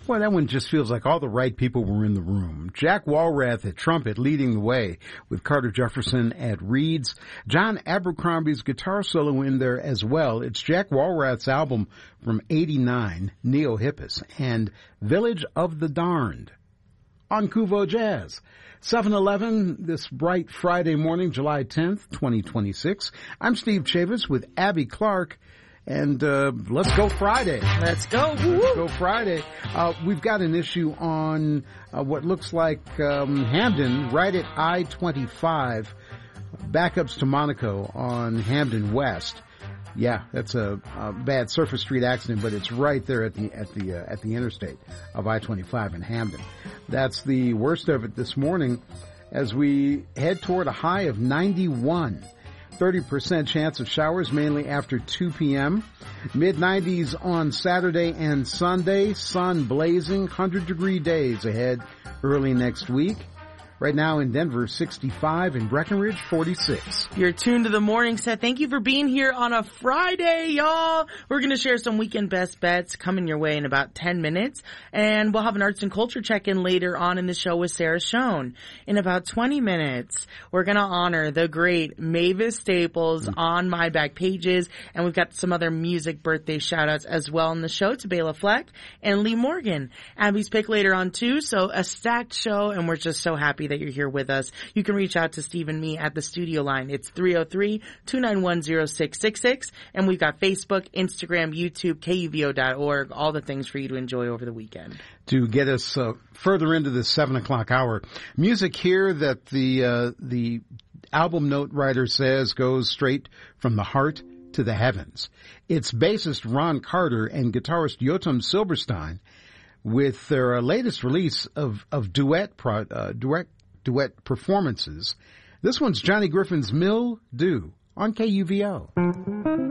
Boy, that one just feels like all the right people were in the room. Jack Walrath at trumpet leading the way with Carter Jefferson at reeds. John Abercrombie's guitar solo in there as well. It's Jack Walrath's album from '89, Neo Hippus, and Village of the Darned on Kuvo Jazz. 7-11 this bright Friday morning, July 10th, 2026. I'm Steve Chavis with Abby Clark. And let's go Friday. Let's go. Let's go Friday. We've got an issue on what looks like Hamden, right at I-25. Backups to Monaco on Hamden West. Yeah, that's a bad surface street accident, but it's right there at the interstate of I-25 in Hamden. That's the worst of it this morning as we head toward a high of 91. 30% chance of showers mainly after 2 p.m. Mid-90s on Saturday and Sunday. Sun blazing. 100-degree days ahead early next week. Right now in Denver, 65, in Breckenridge, 46. You're tuned to the Morning Set. Thank you for being here on a Friday, y'all. We're going to share some weekend best bets coming your way in about 10 minutes. And we'll have an arts and culture check-in later on in the show with Sarah Schoen. In about 20 minutes, we're going to honor the great Mavis Staples on My Back Pages. And we've got some other music birthday shout-outs as well in the show to Bela Fleck and Lee Morgan. Abby's pick later on, too. So a stacked show, and we're just so happy that you're here with us. You can reach out to Steve and me at the studio line. It's 303-291-0666. And we've got Facebook, Instagram, YouTube, KUVO.org, all the things for you to enjoy over the weekend. To get us further into the 7 o'clock hour, music here that the album note writer says goes straight from the heart to the heavens. It's bassist Ron Carter and guitarist Yotam Silberstein with their latest release of duet performances. This one's Johnny Griffin's Mill Dew on KUVO.